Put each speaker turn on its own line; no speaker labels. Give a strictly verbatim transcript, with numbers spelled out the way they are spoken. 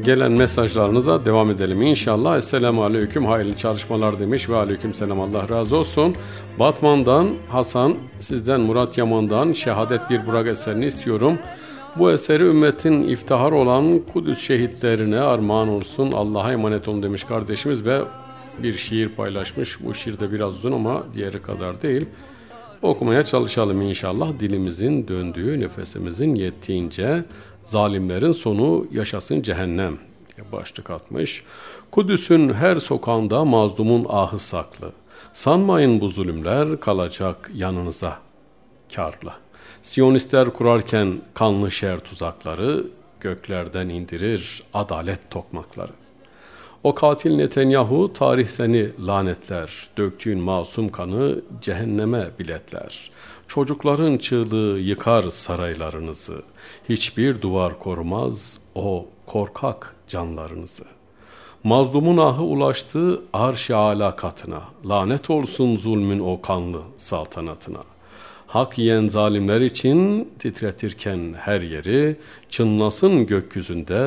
gelen mesajlarınıza devam edelim inşallah. Esselamu Aleyküm, hayırlı çalışmalar demiş ve Aleyküm selam, Allah razı olsun. Batman'dan Hasan, sizden Murat Yaman'dan Şehadet Bir Burak eserini istiyorum. Bu eseri ümmetin iftiharı olan Kudüs şehitlerine armağan olsun. Allah'a emanet olun demiş kardeşimiz ve bir şiir paylaşmış. Bu şiir de biraz uzun ama diğeri kadar değil. Okumaya çalışalım inşallah. Dilimizin döndüğü, nefesimizin yettiğince. Zalimlerin sonu yaşasın cehennem diye başlık atmış. Kudüs'ün her sokağında mazlumun ahı saklı. Sanmayın bu zulümler kalacak yanınıza kârla. Siyonistler kurarken kanlı şer tuzakları, göklerden indirir adalet tokmakları. O katil Netanyahu tarih seni lanetler, döktüğün masum kanı cehenneme biletler. Çocukların çığlığı yıkar saraylarınızı, hiçbir duvar korumaz o korkak canlarınızı. Mazlumun ahı ulaştı arş-ı âlâ katına, lanet olsun zulmün o kanlı saltanatına. Hak yiyen zalimler için titretirken her yeri, çınlasın gökyüzünde